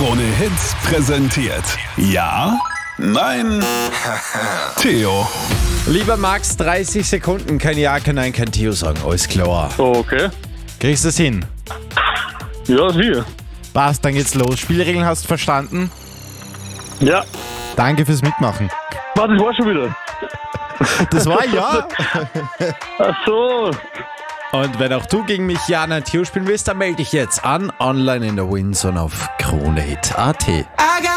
Krone Hits präsentiert. Ja? Nein? Theo. Lieber Max, 30 Sekunden, kein Ja, kein Nein, kein Theo sagen. Alles klar. Okay. Kriegst du es hin? Ja, sicher. Passt, dann geht's los. Spielregeln hast du verstanden? Ja. Danke fürs Mitmachen. Warte, das war schon wieder. Das war Ja. Ach so. Und wenn auch du gegen mich Ja, Nein, Theo spielen willst, dann melde dich jetzt an, online in der Winzone auf KroneHit.at.